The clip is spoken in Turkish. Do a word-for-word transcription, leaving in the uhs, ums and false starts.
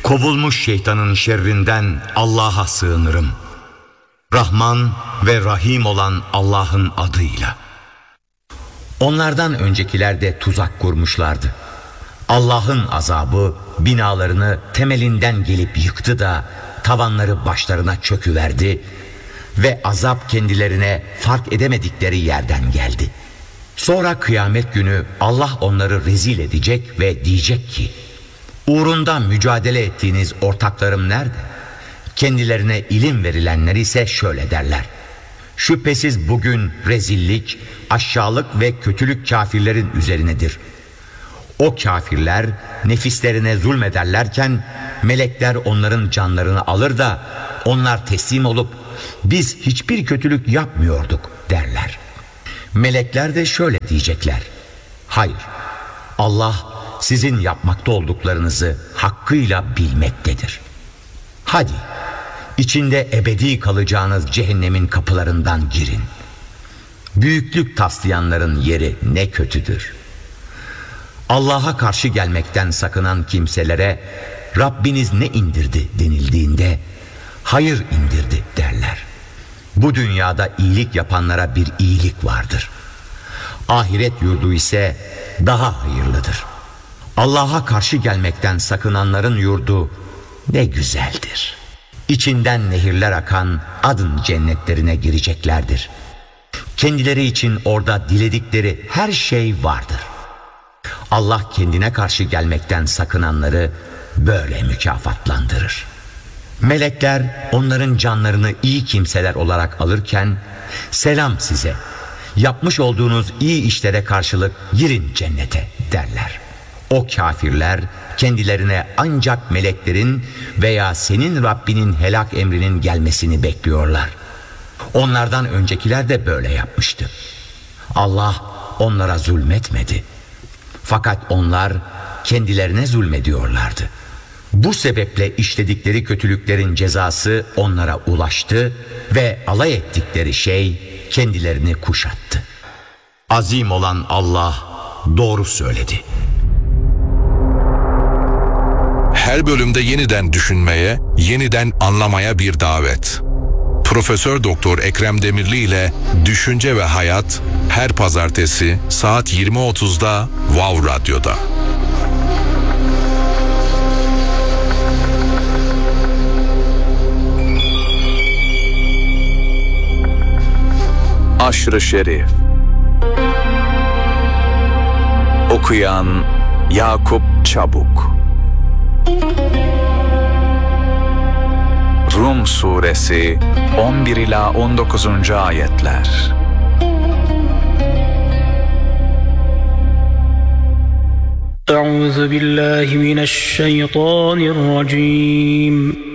Kovulmuş şeytanın şerrinden Allah'a sığınırım. Rahman ve Rahim olan Allah'ın adıyla. Onlardan öncekiler de tuzak kurmuşlardı. Allah'ın azabı binalarını temelinden gelip yıktı da tavanları başlarına çöküverdi ve azap kendilerine fark edemedikleri yerden geldi. Sonra kıyamet günü Allah onları rezil edecek ve diyecek ki: uğrunda mücadele ettiğiniz ortaklarım nerede? Kendilerine ilim verilenler ise şöyle derler: şüphesiz bugün rezillik, aşağılık ve kötülük kafirlerin üzerinedir. O kafirler nefislerine zulmederlerken melekler onların canlarını alır da onlar teslim olup biz hiçbir kötülük yapmıyorduk derler. Melekler de şöyle diyecekler: hayır, Allah sizin yapmakta olduklarınızı hakkıyla bilmektedir. Hadi içinde ebedi kalacağınız cehennemin kapılarından girin. Büyüklük taslayanların yeri ne kötüdür. Allah'a karşı gelmekten sakınan kimselere Rabbiniz ne indirdi denildiğinde hayır indirdi derler. Bu dünyada iyilik yapanlara bir iyilik vardır. Ahiret yurdu ise daha hayırlıdır. Allah'a karşı gelmekten sakınanların yurdu ne güzeldir. İçinden nehirler akan adın cennetlerine gireceklerdir. Kendileri için orada diledikleri her şey vardır. Allah kendine karşı gelmekten sakınanları böyle mükafatlandırır. Melekler onların canlarını iyi kimseler olarak alırken selam size, yapmış olduğunuz iyi işlere karşılık girin cennete derler. O kafirler kendilerine ancak meleklerin veya senin Rabbinin helak emrinin gelmesini bekliyorlar. Onlardan öncekiler de böyle yapmıştı. Allah onlara zulmetmedi. Fakat onlar kendilerine zulmediyorlardı. Bu sebeple işledikleri kötülüklerin cezası onlara ulaştı ve alay ettikleri şey kendilerini kuşattı. Azim olan Allah doğru söyledi. Her bölümde yeniden düşünmeye, yeniden anlamaya bir davet. Profesör Doktor Ekrem Demirli ile Düşünce ve Hayat her pazartesi saat yirmi otuzda Wow Radyo'da. Aşr-ı Şerif. Okuyan Yakup Çabuk. Rum Suresi on bir ila on dokuzuncu ayetler. Euzu billahi mineşşeytanirracim.